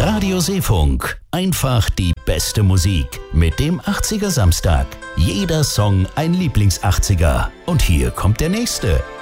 Radio Seefunk. Einfach die beste Musik mit dem 80er Samstag. Jeder Song ein Lieblings-80er. Und hier kommt der nächste.